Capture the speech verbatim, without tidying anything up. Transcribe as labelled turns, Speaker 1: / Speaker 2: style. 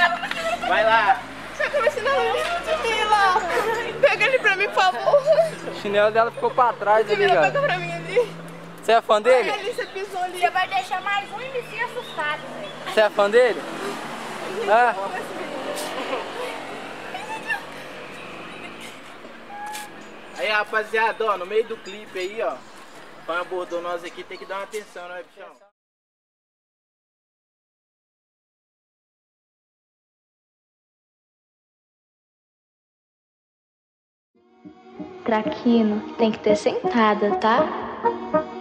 Speaker 1: Vai lá.
Speaker 2: Você tá mexendo na de Mila. Pega ele pra mim, por favor.
Speaker 3: O chinelo dela ficou pra trás ali,
Speaker 2: Mila,
Speaker 3: cara.
Speaker 2: pega pra mim ali.
Speaker 3: Você é fã dele?
Speaker 2: Ai, ali, você pisou ali.
Speaker 4: Você vai deixar mais um e me ser assustado, velho.
Speaker 3: Você é fã dele? Ah.
Speaker 1: Aí, rapaziada, ó, no meio do clipe aí, ó. Quem abordou nós aqui tem que dar uma atenção, né, bichão?
Speaker 5: Traquino tem que ter sentada, tá?